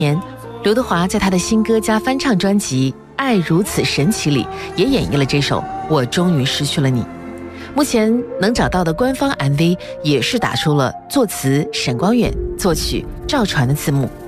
年，刘德华在他的新歌加翻唱专辑《爱如此神奇》里也演绎了这首《我终于失去了你》。目前能找到的官方 MV 也是打出了作词沈光远、作曲赵传的字幕。